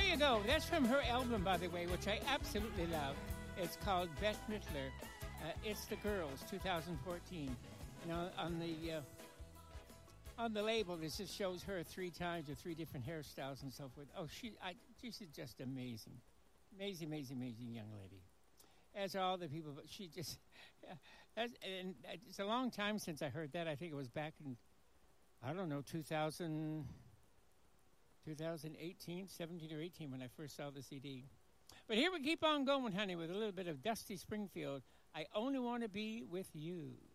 you go. That's from her album, by the way, which I absolutely love. It's called Bette Midler. It's the Girls, 2014. And on the label, this just shows her 3 times with 3 different hairstyles and so forth. Oh, she's just amazing. Amazing, amazing, amazing young lady. As are all the people, but she just... and it's a long time since I heard that. I think it was back in, I don't know, 2018, 17 or 18 when I first saw the CD. But here we keep on going, honey, with a little bit of Dusty Springfield. I only want to be with you.